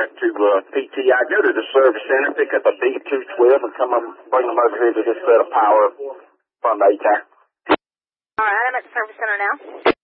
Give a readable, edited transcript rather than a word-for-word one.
there to PTI. Go to the service center, pick up a B212, and come up, bring them over here to this set of power from ATAC. All right, I'm at the service center now.